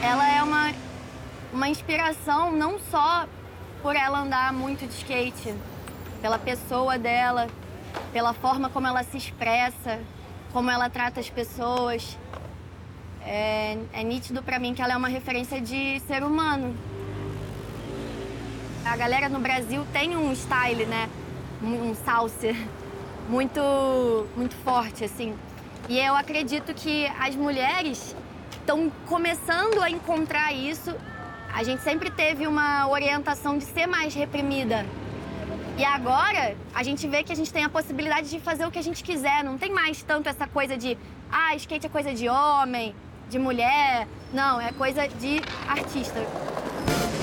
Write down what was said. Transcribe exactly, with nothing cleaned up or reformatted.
ela é uma, uma inspiração não só por ela andar muito de skate, pela pessoa dela, pela forma como ela se expressa, como ela trata as pessoas. É, é nítido pra mim que ela é uma referência de ser humano. A galera no Brasil tem um style, né? Um salsa muito, muito forte, assim. E eu acredito que as mulheres estão começando a encontrar isso. A gente sempre teve uma orientação de ser mais reprimida. E agora, a gente vê que a gente tem a possibilidade de fazer o que a gente quiser. Não tem mais tanto essa coisa de, ah, skate é coisa de homem, de mulher. Não, é coisa de artista.